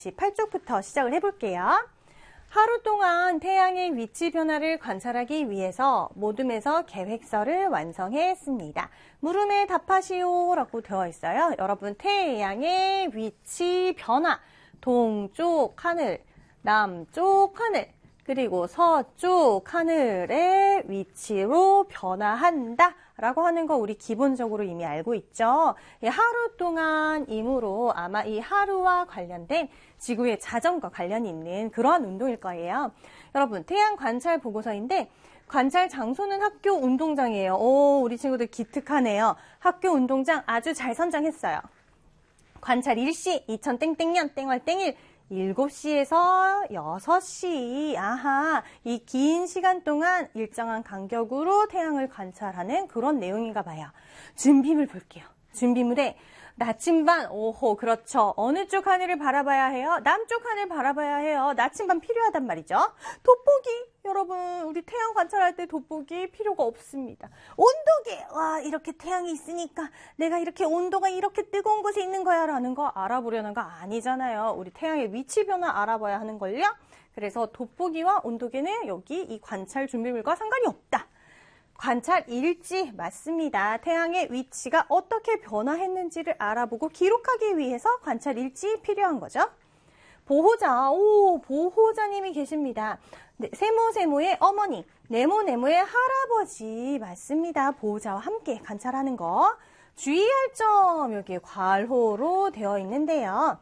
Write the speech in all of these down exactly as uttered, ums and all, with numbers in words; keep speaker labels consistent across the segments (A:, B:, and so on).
A: 팔 쪽부터 시작을 해볼게요. 하루 동안 태양의 위치 변화를 관찰하기 위해서 모둠에서 계획서를 완성했습니다. 물음에 답하시오 라고 되어 있어요. 여러분, 태양의 위치 변화, 동쪽 하늘, 남쪽 하늘, 그리고 서쪽 하늘의 위치로 변화한다 라고 하는 거 우리 기본적으로 이미 알고 있죠. 하루 동안 이므로 아마 이 하루와 관련된 지구의 자전과 관련이 있는 그러한 운동일 거예요. 여러분, 태양 관찰 보고서인데 관찰 장소는 학교 운동장이에요. 오, 우리 친구들 기특하네요. 학교 운동장 아주 잘 선정했어요. 관찰 일시 이천 땡땡년 땡월 땡일 일곱 시에서 여섯 시, 아하, 이 긴 시간 동안 일정한 간격으로 태양을 관찰하는 그런 내용인가 봐요. 준비물 볼게요. 준비물에 나침반, 오호, 그렇죠. 어느 쪽 하늘을 바라봐야 해요? 남쪽 하늘 바라봐야 해요. 나침반 필요하단 말이죠. 돋보기, 여러분, 우리 태양 관찰할 때 돋보기 필요가 없습니다. 온도계, 와, 이렇게 태양이 있으니까 내가 이렇게 온도가 이렇게 뜨거운 곳에 있는 거야 라는 거 알아보려는 거 아니잖아요. 우리 태양의 위치 변화 알아봐야 하는 걸요. 그래서 돋보기와 온도계는 여기 이 관찰 준비물과 상관이 없다. 관찰 일지 맞습니다. 태양의 위치가 어떻게 변화했는지를 알아보고 기록하기 위해서 관찰 일지 필요한 거죠. 보호자, 오, 보호자님이 계십니다. 네, 세모 세모의 어머니, 네모 네모의 할아버지 맞습니다. 보호자와 함께 관찰하는 거. 주의할 점 여기 괄호로 되어 있는데요.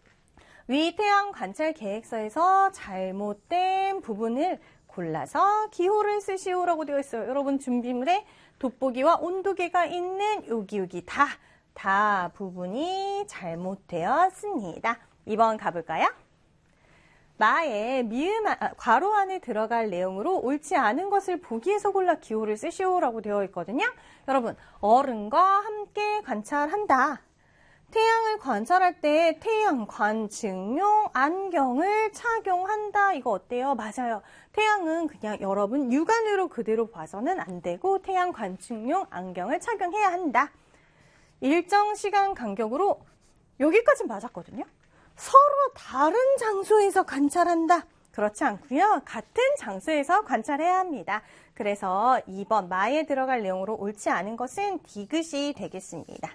A: 위 태양 관찰 계획서에서 잘못된 부분을 골라서 기호를 쓰시오라고 되어 있어요. 여러분, 준비물에 돋보기와 온도계가 있는 여기 여기 다, 다 부분이 잘못되었습니다. 이 번 가볼까요? 마에 미음, 아, 괄호 안에 들어갈 내용으로 옳지 않은 것을 보기에서 골라 기호를 쓰시오라고 되어 있거든요. 여러분, 어른과 함께 관찰한다. 태양을 관찰할 때 태양 관측용 안경을 착용한다. 이거 어때요? 맞아요. 태양은 그냥 여러분 육안으로 그대로 봐서는 안 되고 태양 관측용 안경을 착용해야 한다. 일정 시간 간격으로 여기까지 맞았거든요. 서로 다른 장소에서 관찰한다. 그렇지 않고요. 같은 장소에서 관찰해야 합니다. 그래서 이 번 마에 들어갈 내용으로 옳지 않은 것은 디귿이 되겠습니다.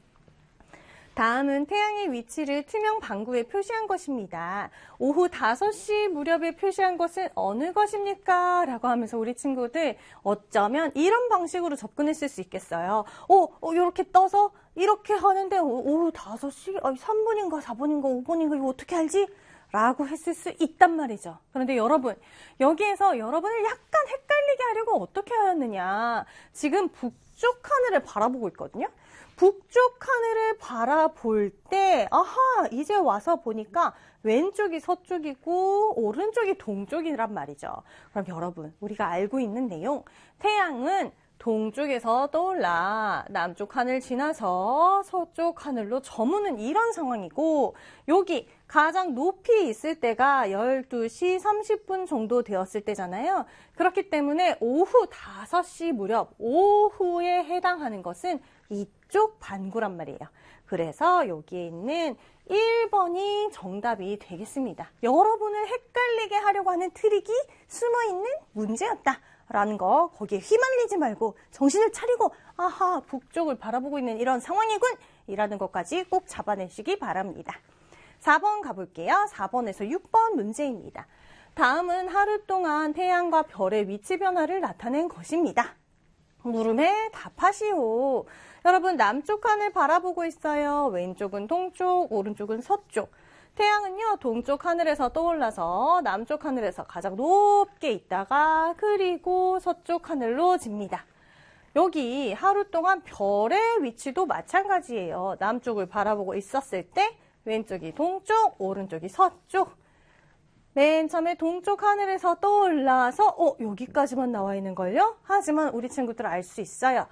A: 다음은 태양의 위치를 투명 방구에 표시한 것입니다. 오후 다섯 시 무렵에 표시한 것은 어느 것입니까? 라고 하면서 우리 친구들 어쩌면 이런 방식으로 접근했을 수 있겠어요. 어, 어 이렇게 떠서 이렇게 하는데 오후 다섯 시? 아, 삼 분인가 사 분인가 오 분인가 이거 어떻게 알지? 라고 했을 수 있단 말이죠. 그런데 여러분, 여기에서 여러분을 약간 헷갈리게 하려고 어떻게 하였느냐. 지금 북쪽 하늘을 바라보고 있거든요. 북쪽 하늘을 바라볼 때 아하 이제 와서 보니까 왼쪽이 서쪽이고 오른쪽이 동쪽이란 말이죠. 그럼 여러분 우리가 알고 있는 내용 태양은 동쪽에서 떠올라 남쪽 하늘 지나서 서쪽 하늘로 저무는 이런 상황이고 여기 가장 높이 있을 때가 열두 시 삼십 분 정도 되었을 때잖아요. 그렇기 때문에 오후 다섯 시 무렵 오후에 해당하는 것은 이쪽 반구란 말이에요. 그래서 여기에 있는 일 번이 정답이 되겠습니다. 여러분을 헷갈리게 하려고 하는 트릭이 숨어있는 문제였다. 라는 거 거기에 휘말리지 말고 정신을 차리고 아하 북쪽을 바라보고 있는 이런 상황이군 이라는 것까지 꼭 잡아내시기 바랍니다. 사 번 가볼게요. 사 번에서 육 번 문제입니다. 다음은 하루 동안 태양과 별의 위치 변화를 나타낸 것입니다. 물음에 답하시오. 여러분 남쪽 하늘 바라보고 있어요. 왼쪽은 동쪽, 오른쪽은 서쪽. 태양은요 동쪽 하늘에서 떠올라서 남쪽 하늘에서 가장 높게 있다가 그리고 서쪽 하늘로 집니다. 여기 하루 동안 별의 위치도 마찬가지예요. 남쪽을 바라보고 있었을 때 왼쪽이 동쪽, 오른쪽이 서쪽. 맨 처음에 동쪽 하늘에서 떠올라서 어 여기까지만 나와 있는걸요? 하지만 우리 친구들 알 수 있어요.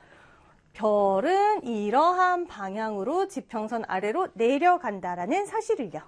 A: 별은 이러한 방향으로 지평선 아래로 내려간다라는 사실을요.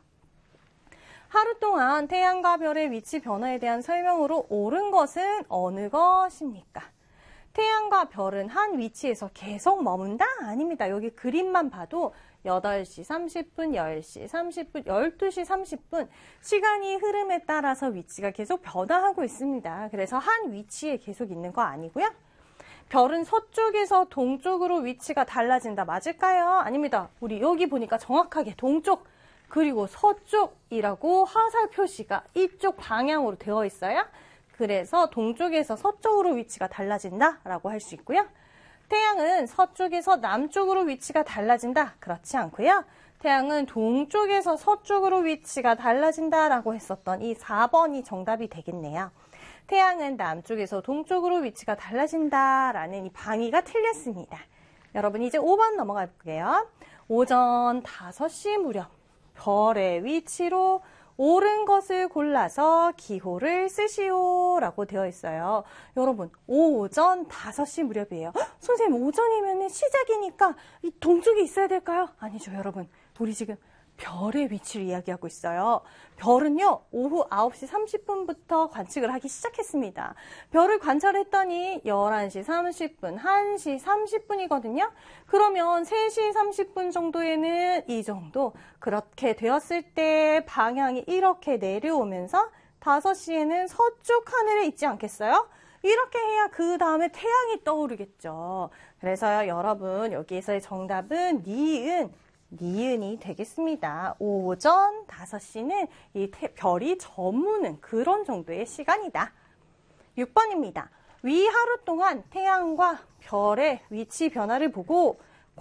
A: 하루 동안 태양과 별의 위치 변화에 대한 설명으로 옳은 것은 어느 것입니까? 태양과 별은 한 위치에서 계속 머문다? 아닙니다. 여기 그림만 봐도 여덟 시 삼십 분, 열 시 삼십 분, 열두 시 삼십 분 시간이 흐름에 따라서 위치가 계속 변화하고 있습니다. 그래서 한 위치에 계속 있는 거 아니고요. 별은 서쪽에서 동쪽으로 위치가 달라진다. 맞을까요? 아닙니다. 우리 여기 보니까 정확하게 동쪽 그리고 서쪽이라고 화살 표시가 이쪽 방향으로 되어 있어요. 그래서 동쪽에서 서쪽으로 위치가 달라진다라고 할 수 있고요. 태양은 서쪽에서 남쪽으로 위치가 달라진다. 그렇지 않고요. 태양은 동쪽에서 서쪽으로 위치가 달라진다라고 했었던 이 사 번이 정답이 되겠네요. 태양은 남쪽에서 동쪽으로 위치가 달라진다라는 이 방위가 틀렸습니다. 여러분 이제 오 번 넘어가 볼게요. 오전 다섯 시 무렵 별의 위치로 옳은 것을 골라서 기호를 쓰시오 라고 되어 있어요. 여러분 오전 다섯 시 무렵이에요. 헉, 선생님 오전이면 시작이니까 이 동쪽에 있어야 될까요? 아니죠 여러분. 우리 지금 별의 위치를 이야기하고 있어요. 별은요 오후 아홉 시 삼십 분부터 관측을 하기 시작했습니다. 별을 관찰했더니 열한 시 삼십 분, 한 시 삼십 분이거든요. 그러면 세 시 삼십 분 정도에는 이 정도, 그렇게 되었을 때 방향이 이렇게 내려오면서 다섯 시에는 서쪽 하늘에 있지 않겠어요? 이렇게 해야 그 다음에 태양이 떠오르겠죠. 그래서요 여러분 여기에서의 정답은 니은, 니은이 되겠습니다. 오전 다섯 시는 이 태, 별이 저무는 그런 정도의 시간이다. 육 번입니다. 위 하루 동안 태양과 별의 위치 변화를 보고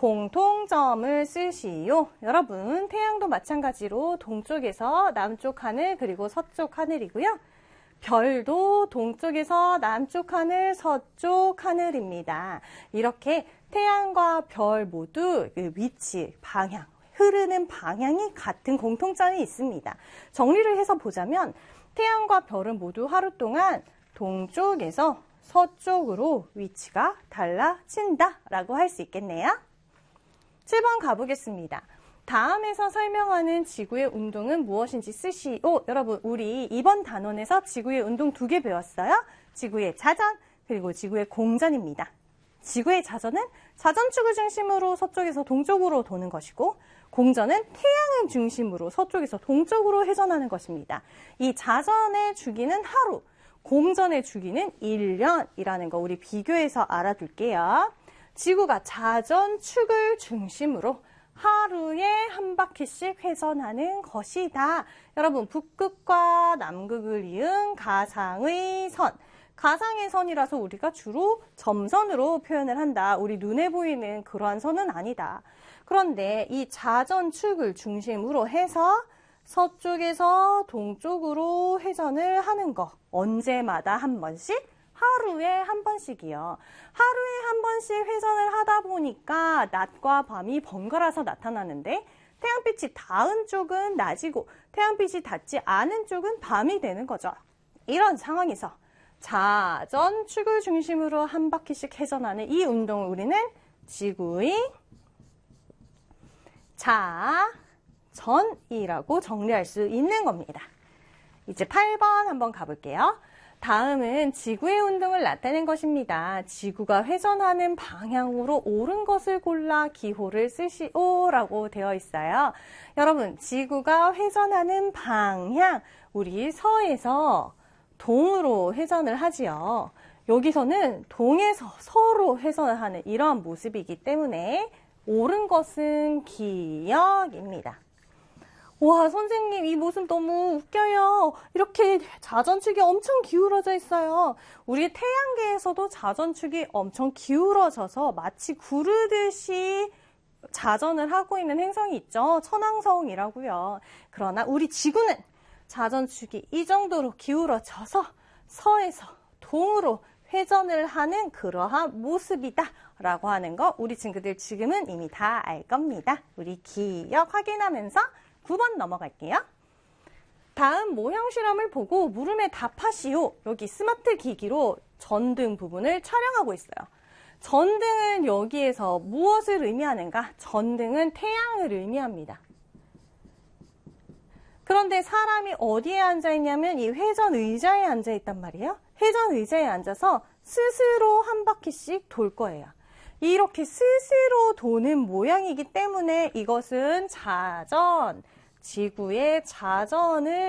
A: 공통점을 쓰시오. 여러분 태양도 마찬가지로 동쪽에서 남쪽 하늘 그리고 서쪽 하늘이고요. 별도 동쪽에서 남쪽 하늘, 서쪽 하늘입니다. 이렇게 태양과 별 모두 위치, 방향, 흐르는 방향이 같은 공통점이 있습니다. 정리를 해서 보자면 태양과 별은 모두 하루 동안 동쪽에서 서쪽으로 위치가 달라진다라고 할 수 있겠네요. 칠 번 가보겠습니다. 다음에서 설명하는 지구의 운동은 무엇인지 쓰시오. 여러분 우리 이번 단원에서 지구의 운동 두 개 배웠어요. 지구의 자전 그리고 지구의 공전입니다. 지구의 자전은 자전축을 중심으로 서쪽에서 동쪽으로 도는 것이고 공전은 태양을 중심으로 서쪽에서 동쪽으로 회전하는 것입니다. 이 자전의 주기는 하루, 공전의 주기는 일 년이라는 거 우리 비교해서 알아둘게요. 지구가 자전축을 중심으로 하루에 한 바퀴씩 회전하는 것이다. 여러분 북극과 남극을 이은 가상의 선. 가상의 선이라서 우리가 주로 점선으로 표현을 한다. 우리 눈에 보이는 그러한 선은 아니다. 그런데 이 자전축을 중심으로 해서 서쪽에서 동쪽으로 회전을 하는 거. 언제마다 한 번씩? 하루에 한 번씩이요. 하루에 한 번씩 회전을 하다 보니까 낮과 밤이 번갈아서 나타나는데 태양빛이 닿은 쪽은 낮이고 태양빛이 닿지 않은 쪽은 밤이 되는 거죠. 이런 상황에서 자전축을 중심으로 한 바퀴씩 회전하는 이 운동을 우리는 지구의 자전이라고 정리할 수 있는 겁니다. 이제 팔 번 한번 가볼게요. 다음은 지구의 운동을 나타낸 것입니다. 지구가 회전하는 방향으로 옳은 것을 골라 기호를 쓰시오라고 되어 있어요. 여러분, 지구가 회전하는 방향, 우리 서에서 동으로 회전을 하지요. 여기서는 동에서 서로 회전을 하는 이러한 모습이기 때문에 옳은 것은 기역입니다. 와, 선생님 이 모습 너무 웃겨요. 이렇게 자전축이 엄청 기울어져 있어요. 우리 태양계에서도 자전축이 엄청 기울어져서 마치 구르듯이 자전을 하고 있는 행성이 있죠. 천왕성이라고요. 그러나 우리 지구는 자전축이 이 정도로 기울어져서 서에서 동으로 회전을 하는 그러한 모습이다 라고 하는 거 우리 친구들 지금은 이미 다 알 겁니다. 우리 기억 확인하면서 구 번 넘어갈게요. 다음 모형 실험을 보고 물음에 답하시오. 여기 스마트 기기로 전등 부분을 촬영하고 있어요. 전등은 여기에서 무엇을 의미하는가? 전등은 태양을 의미합니다. 그런데 사람이 어디에 앉아 있냐면 이 회전 의자에 앉아 있단 말이에요. 회전 의자에 앉아서 스스로 한 바퀴씩 돌 거예요. 이렇게 스스로 도는 모양이기 때문에 이것은 자전, 지구의 자전을